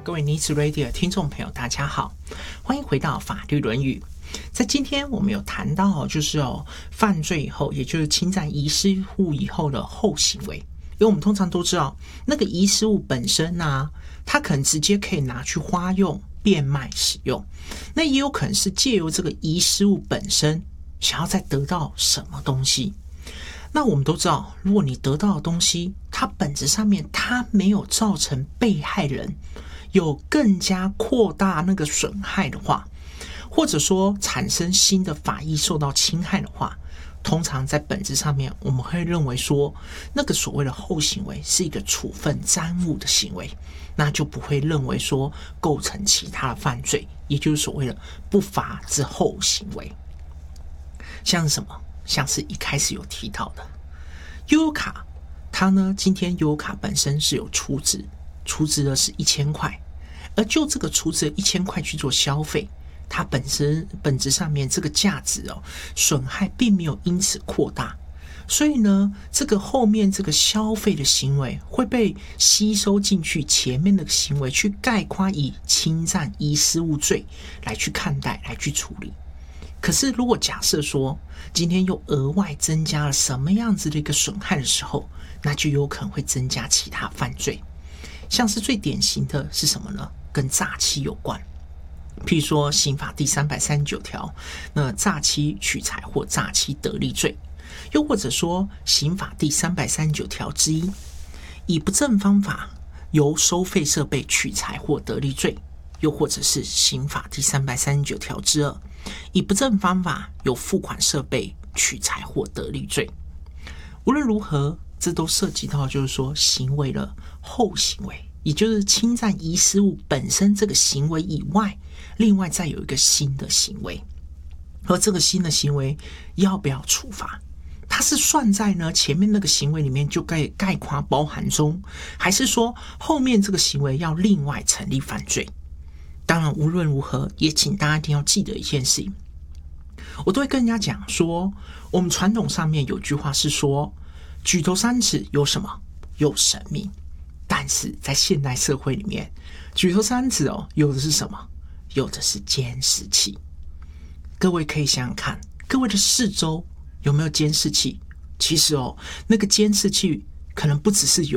各位尼子 Radio 听众朋友大家好，欢迎回到法律论语。在今天我们有谈到就是犯罪以后，也就是侵占遗失物以后的后行为。因为我们通常都知道那个遗失物本身啊，它可能直接可以拿去花用变卖使用，那也有可能是借由这个遗失物本身想要再得到什么东西。那我们都知道，如果你得到的东西它本质上面它没有造成被害人有更加扩大那个损害的话，或者说产生新的法益受到侵害的话，通常在本质上面我们会认为说那个所谓的后行为是一个处分赃物的行为，那就不会认为说构成其他的犯罪，也就是所谓的不法之后行为。像是什么？像是一开始有提到的悠游卡，它呢今天悠游卡本身是有储值的是1000块，而就这个储值的1000块去做消费，它本质上面这个价值损害并没有因此扩大，所以呢这个后面这个消费的行为会被吸收进去前面的行为，去概括以侵占遗失物罪来去看待，来去处理。可是如果假设说今天又额外增加了什么样子的一个损害的时候，那就有可能会增加其他犯罪。像是最典型的是什么呢？跟诈欺有关。譬如说刑法第339条，那诈欺取财或诈欺得利罪，又或者说刑法第339条之一，以不正方法由收费设备取财或得利罪，又或者是刑法第339条之二，以不正方法由付款设备取财或得利罪。无论如何，这都涉及到就是说行为的后行为，也就是侵占遗失物本身这个行为以外，另外再有一个新的行为，而这个新的行为要不要处罚，它是算在呢前面那个行为里面就概括包含中，还是说后面这个行为要另外成立犯罪？当然无论如何，也请大家一定要记得一件事情，我都会跟人家讲说，我们传统上面有句话是说，举头三尺有什么？有神明。但是在现代社会里面，举头三尺有的是什么？有的是监视器。各位可以想想看，各位的四周有没有监视器？其实那个监视器可能不只是有